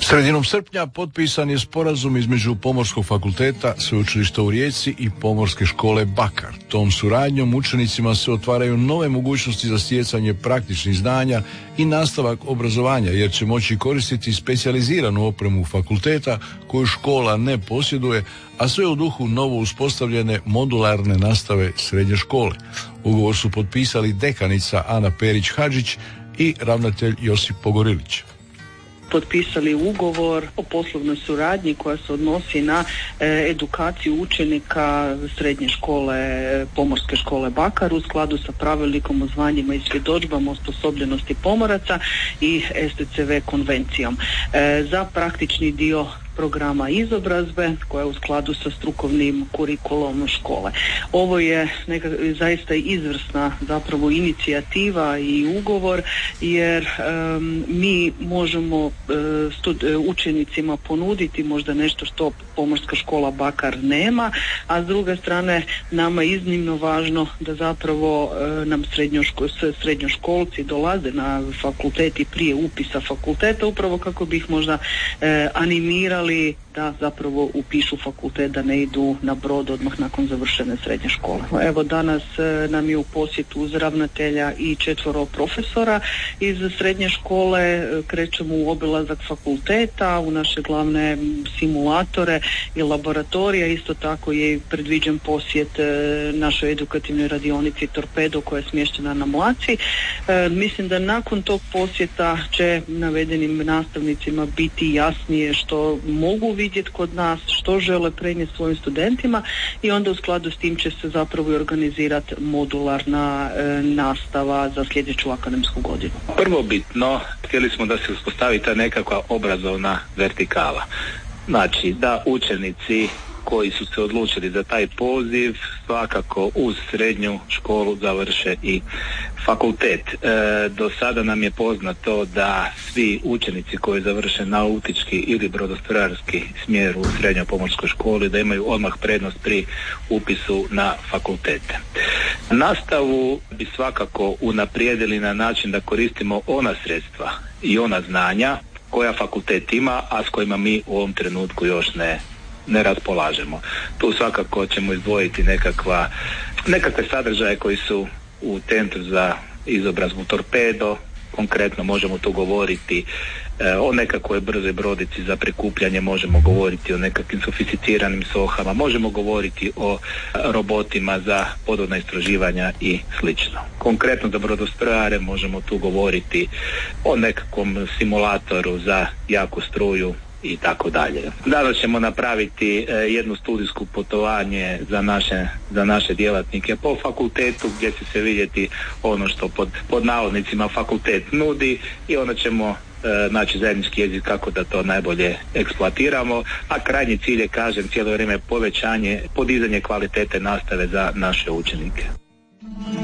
Sredinom srpnja potpisan je sporazum između Pomorskog fakulteta, Sveučilišta u Rijeci i Pomorske škole Bakar. Tom suradnjom učenicima se otvaraju nove mogućnosti za stjecanje praktičnih znanja i nastavak obrazovanja, jer će moći koristiti specijaliziranu opremu fakulteta koju škola ne posjeduje, a sve u duhu novo uspostavljene modularne nastave srednje škole. Ugovor su potpisali dekanica Ana Perić-Hadžić i ravnatelj Josip Pogorilić. Potpisali ugovor o poslovnoj suradnji koja se odnosi na edukaciju učenika srednje škole, Pomorske škole Bakar u skladu sa pravilnikom o zvanjima i svjedodžbama osposobljenosti pomoraca i STCV konvencijom. Za praktični dio programa izobrazbe koja je u skladu sa strukovnim kurikulom škole. Ovo je zaista izvrsna zapravo inicijativa i ugovor, jer mi možemo učenicima ponuditi možda nešto što Pomorska škola Bakar nema, a s druge strane nama je iznimno važno da zapravo nam srednjoškolci dolaze na fakultet i prije upisa fakulteta, upravo kako bi ih možda animirali da zapravo upišu fakultet, da ne idu na brod odmah nakon završene srednje škole. Evo danas nam je u posjetu uz ravnatelja i 4 profesora iz srednje škole. Krećemo u obilazak fakulteta, u naše glavne simulatore i laboratorije. Isto tako je predviđen posjet našoj edukativnoj radionici Torpedo koja je smještena na Mlaci. Mislim da nakon tog posjeta će navedenim nastavnicima biti jasnije što mogu vidjeti kod nas, što žele prenijeti svojim studentima, i onda u skladu s tim će se zapravo i organizirati modularna nastava za sljedeću akademsku godinu. Prvobitno htjeli smo da se uspostavi ta nekakva obrazovna vertikala. Znači da učenici koji su se odlučili za taj poziv svakako uz srednju školu završe i fakultet. Do sada nam je poznato da svi učenici koji završe nautički ili brodostrojarski smjer u srednjoj pomorskoj školi da imaju odmah prednost pri upisu na fakultete. Nastavu bi svakako unaprijedili na način da koristimo ona sredstva i ona znanja koja fakultet ima, a s kojima mi u ovom trenutku još ne raspolažemo. Tu svakako ćemo izdvojiti nekakve sadržaje koji su u Centru za izobrazbu Torpedo. Konkretno možemo tu govoriti o nekakvoj brzoj brodici za prikupljanje, možemo govoriti o nekakvim sofisticiranim sohama, možemo govoriti o robotima za podvodna istraživanja i slično. Konkretno za brodostrojare možemo tu govoriti o nekakvom simulatoru za jaku struju i tako dalje. Danas ćemo napraviti jednu studijsku putovanje za naše djelatnike po fakultetu, gdje će se vidjeti ono što pod navodnicima fakultet nudi, i onda ćemo naći zajednički jezik kako da to najbolje eksploatiramo, a krajnji cilj je, kažem, cijelo vrijeme podizanje kvalitete nastave za naše učenike.